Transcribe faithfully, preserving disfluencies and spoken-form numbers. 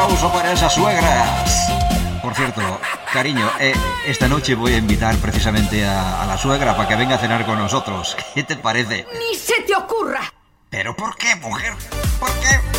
aplauso para esas suegras. Por cierto, cariño, eh, esta noche voy a invitar precisamente a, a la suegra para que venga a cenar con nosotros. ¿Qué te parece? ¡Ni se te ocurra! ¿Pero por qué, mujer? ¿Por qué?